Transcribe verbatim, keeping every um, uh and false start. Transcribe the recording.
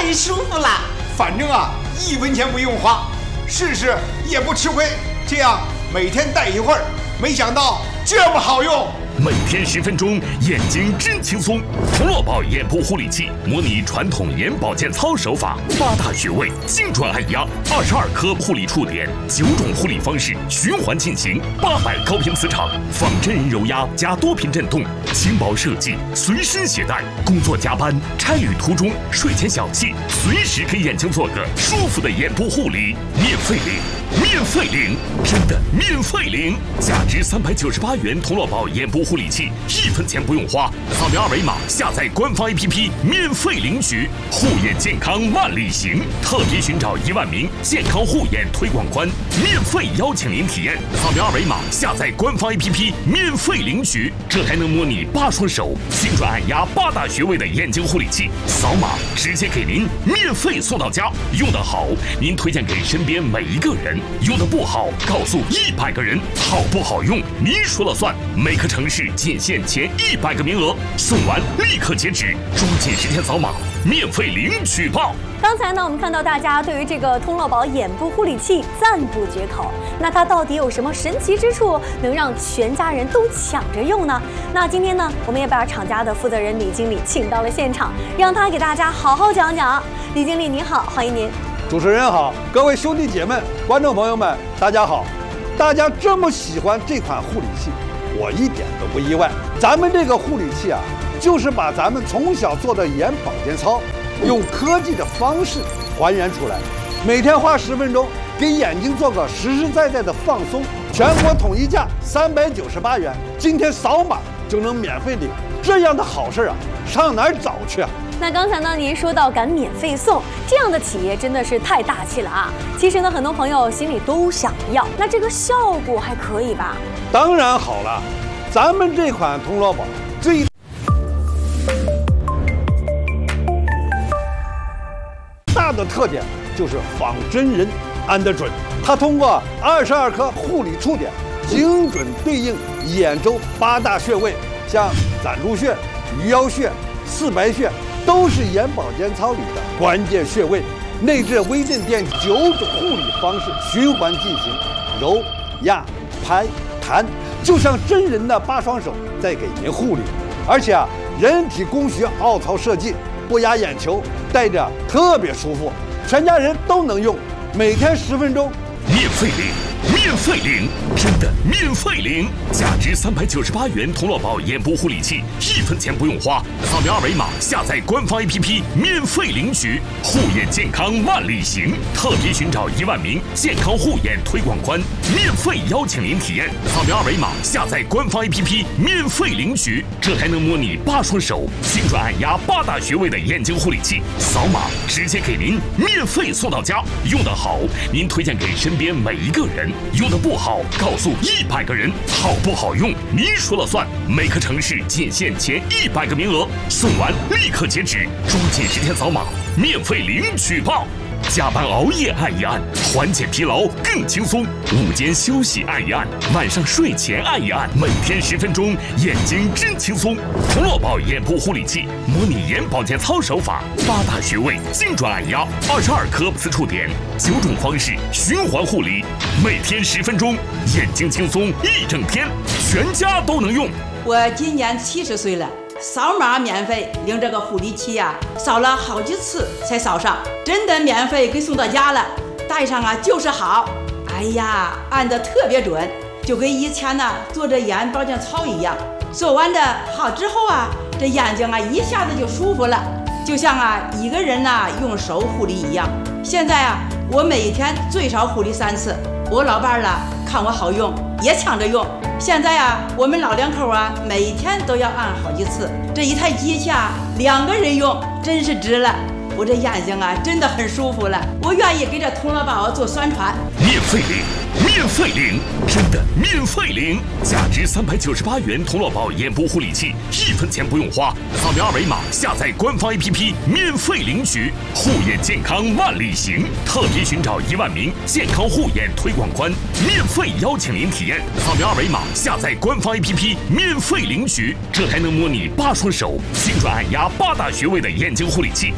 太舒服了。 反正啊，一分钱不用花，试试也不吃亏。这样每天戴一会儿，没想到这么好用。 每天十分钟，眼睛真轻松。童乐宝眼部护理器模拟传统眼保健操手法，八大穴位精准按压，二十二颗护理触点，九种护理方式循环进行，八百高频磁场，仿真人揉压加多频震动，轻薄设计，随身携带。工作加班、差旅途中、睡前小憩，随时给眼睛做个舒服的眼部护理，免费领，免费领，真的免费领，价值三百九十八元童乐宝眼部护理器，一分钱不用花，扫描二维码下载官方 A P P 免费领取。护眼健康万里行，特别寻找一万名健康护眼推广官，免费邀请您体验。扫描二维码下载官方 A P P 免费领取，这还能模拟八双手精准按压八大穴位的眼睛护理器，扫码直接给您免费送到家。用得好，您推荐给身边每一个人；用得不好，告诉一百个人。好不好用，您说了算。每个城市仅限前一百个名额，送完立刻截止，抓紧时间扫码，免费领取吧。 刚才呢，我们看到大家对于这个通乐宝眼部护理器赞不绝口。那它到底有什么神奇之处，能让全家人都抢着用呢？那今天呢，我们也把厂家的负责人李经理请到了现场，让他给大家好好讲讲。李经理您好，欢迎您。 主持人好，各位兄弟姐妹、观众朋友们，大家好。大家这么喜欢这款护理器，我一点都不意外。咱们这个护理器啊，就是把咱们从小做的眼保健操，用科技的方式还原出来，每天花十分钟，给眼睛做个实实在在的放松。全国统一价三百九十八元，今天扫码就能免费领，这样的好事啊，上哪儿找去啊？ 那刚才呢，您说到敢免费送，这样的企业真的是太大气了啊！其实呢，很多朋友心里都想要，那这个效果还可以吧？ 当然好了，咱们这款童乐宝最大的特点就是仿真人按得准，它通过二十二颗护理触点，精准对应眼周八大穴位，像攒竹穴、鱼腰穴、四白穴。都是眼保健操里的关键穴位，内置微震电九种护理方式循环进行，揉、压、拍、弹，就像真人的八双手在给您护理。而且啊，人体工学凹槽设计，不压眼球，戴着特别舒服，全家人都能用，每天十分钟， 免费领，免费领，真的免费领，价值三百九十八元童乐宝眼部护理器，一分钱不用花，扫描二维码下载官方 A P P 免费领取。护眼健康万里行，特别寻找一万名健康护眼推广官，免费邀请您体验。扫描二维码下载官方 A P P 免费领取，这还能模拟八双手精准按压八大穴位的眼睛护理器，扫码直接给您免费送到家。用得好，您推荐给身边每一个人；用得不好，告诉一百个人。好不好用，您说了算。每个城市仅限前一百个名额，送完立刻截止，抓紧时间扫码，免费领取吧。加班熬夜按一按，缓解疲劳更轻松；午间休息按一按，晚上睡前按一按，每天十分钟，眼睛真轻松。童乐宝眼部护理器模拟眼保健操手法，八大穴位精准按压，二十二颗磁触点，九种方式循环护理，每天十分钟，眼睛轻松一整天，全家都能用。 我今年七十岁了。扫码免费领这个护理器呀、啊，扫了好几次才扫上，真的免费给送到家了。戴上啊就是好，哎呀，按得特别准，就跟以前呢做这眼保健操一样。做完这好之后啊，这眼睛啊一下子就舒服了，就像啊一个人呐、啊、用手护理一样。现在啊，我每天最少护理三次，我老伴儿了看我好用，也抢着用。现在啊，我们老两口啊，每天都要按好几次。这一台机器啊，两个人用真是值了。我这眼睛啊，真的很舒服了。我愿意给这童乐宝做宣传。 免费领，免费领，真的免费领，价值三百九十八元童乐宝眼部护理器，一分钱不用花，扫描二维码下载官方 A P P 免费领取。护眼健康万里行，特别寻找一万名健康护眼推广官，免费邀请您体验。扫描二维码下载官方 A P P 免费领取，这还能模拟八双手精准按压八大穴位的眼睛护理器。